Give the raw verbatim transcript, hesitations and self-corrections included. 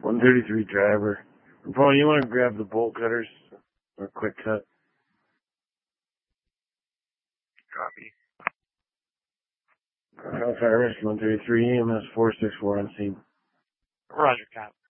one thirty-three driver. Paul, you want to grab the bolt cutters or quick cut? Copy. Alpha Fire Rescue one thirty-three, E M S four six four on scene. Roger, Cap.